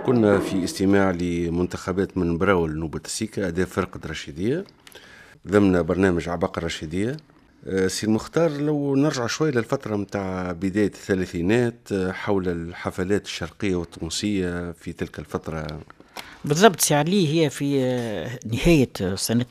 كنا في استماع لمنتخبات من براول نوبة السيكا أداء فرقة رشيدية ضمن برنامج عباقرة الرشيدية. سي المختار، لو نرجع شوي للفترة متاع بداية الثلاثينات حول الحفلات الشرقية والتونسية في تلك الفترة. بالضبط سي علي، هي في نهاية سنة